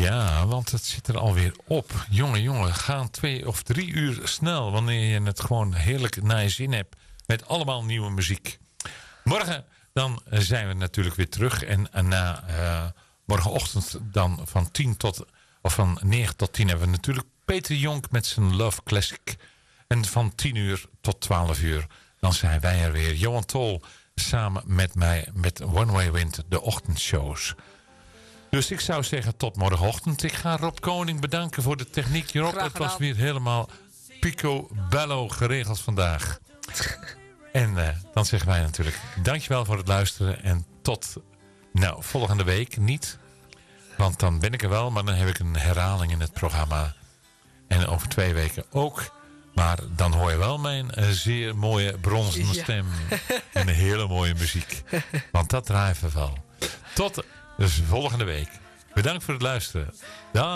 Ja, want het zit er alweer op. Jongen, gaan 2 of 3 uur snel wanneer je het gewoon heerlijk naar je zin hebt. Met allemaal nieuwe muziek. Morgen dan zijn we natuurlijk weer terug. En na morgenochtend dan van 9 tot 10 hebben we natuurlijk Peter Jonk met zijn Love Classic. En van 10 uur tot 12 uur dan zijn wij er weer. Johan Tol samen met mij met One Way Wind, de ochtendshows. Dus ik zou zeggen tot morgenochtend. Ik ga Rob Koning bedanken voor de techniek. Rob, het was weer helemaal picobello geregeld vandaag. En dan zeggen wij natuurlijk dankjewel voor het luisteren. En tot volgende week niet. Want dan ben ik er wel, maar dan heb ik een herhaling in het programma. En over 2 weken ook. Maar dan hoor je wel mijn zeer mooie bronzen stem. En een hele mooie muziek. Want dat draaien we wel. Tot dus volgende week. Bedankt voor het luisteren. Dag.